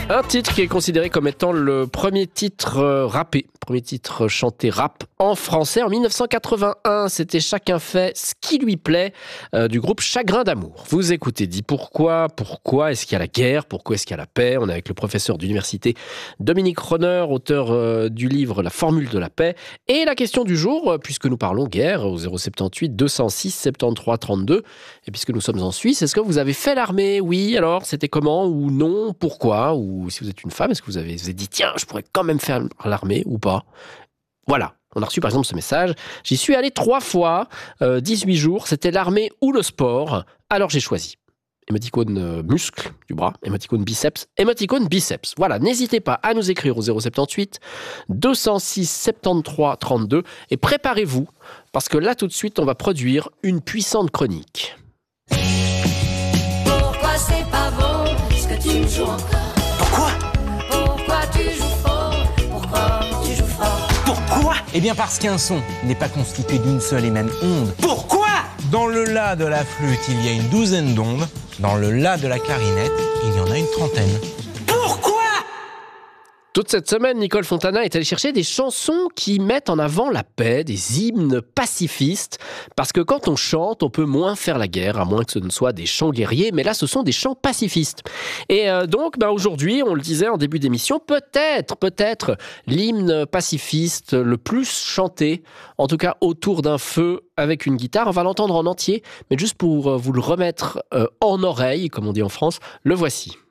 Un titre qui est considéré comme étant le premier titre rappé, premier titre chanté rap en français en 1981. C'était Chacun fait ce qui lui plaît du groupe Chagrin d'amour. Vous écoutez Dis Pourquoi. Pourquoi est-ce qu'il y a la guerre? Pourquoi est-ce qu'il y a la paix? On est avec le professeur d'université Dominique Ronner, auteur du livre La formule de la paix. Et la question du jour, puisque nous parlons guerre au 078 206 73 32, et puisque nous sommes en Suisse, est-ce que vous avez fait l'armée? Oui, alors c'était comment? Ou non? Pourquoi? Ou si vous êtes une femme, est-ce que vous avez dit tiens, je pourrais quand même faire l'armée ou pas? Voilà. On a reçu par exemple ce message. J'y suis allé 3 fois, 18 jours, c'était l'armée ou le sport. Alors j'ai choisi. Émoticône muscle du bras, émoticône biceps. Voilà, n'hésitez pas à nous écrire au 078 206 73 32 et préparez-vous parce que là tout de suite on va produire une puissante chronique. Pourquoi c'est pas bon ce que tu joues encore? Pourquoi tu joues fort? Pourquoi tu joues fort? Pourquoi? Eh bien parce qu'un son n'est pas constitué d'une seule et même onde. Pourquoi? Dans le la de la flûte, il y a une douzaine d'ondes. Dans le la de la clarinette, il y en a une trentaine. Pourquoi? Toute cette semaine, Nicole Fontana est allée chercher des chansons qui mettent en avant la paix, des hymnes pacifistes, parce que quand on chante, on peut moins faire la guerre, à moins que ce ne soit des chants guerriers, mais là, ce sont des chants pacifistes. Et donc, aujourd'hui, on le disait en début d'émission, peut-être l'hymne pacifiste le plus chanté, en tout cas autour d'un feu avec une guitare. On va l'entendre en entier, mais juste pour vous le remettre en oreille, comme on dit en France, le voici.